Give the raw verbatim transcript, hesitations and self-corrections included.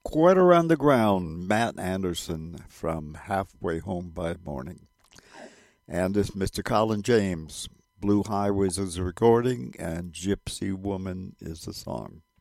Quarter Underground, Matt Anderson from Halfway Home by Morning. And this Mister Colin James. Blue Highways is the recording, and Gypsy Woman is the song.